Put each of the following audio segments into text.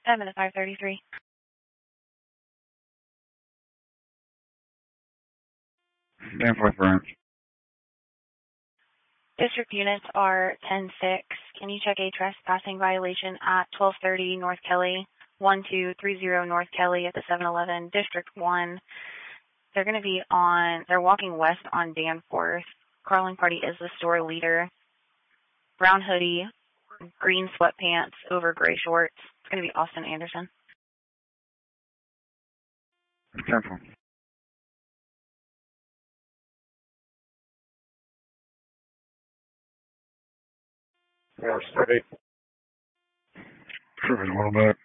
7 to 533. Danforth branch. District units are 10-6. Can you check a trespassing violation at 1230 North Kelly, 1230 North Kelly at the 7-Eleven, District 1. They're going to be they're walking west on Danforth. Carling party is the store leader. Brown hoodie, green sweatpants over gray shorts. It's going to be Austin Anderson. 10-4. Yeah, steady. Perfect. Well back.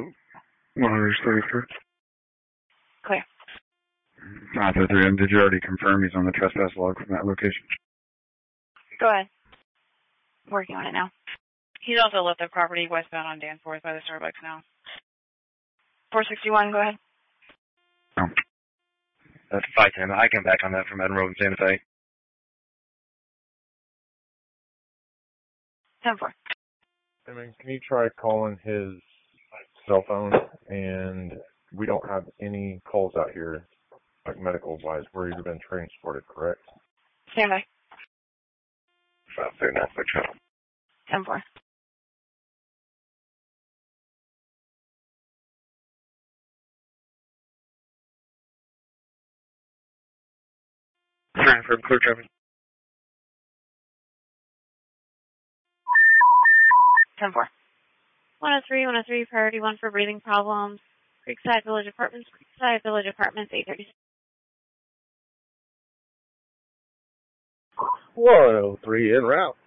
133. Clear. 933. And did you already confirm he's on the trespass log from that location? Go ahead. Working on it now. He's also left the property westbound on Danforth by the Starbucks now. 461, go ahead. Oh. That's 510. I come back on that from Eden Road and Santa Fe. 10-4. I mean, can you try calling his cell phone? And we don't have any calls out here, like medical-wise, where he's been transported, correct? Stand by. 539, quick shuttle. 10-4. Transfer, clear traffic. 10-4. 103, priority 1 for breathing problems. Creekside Village Apartments, 830. 103 en route.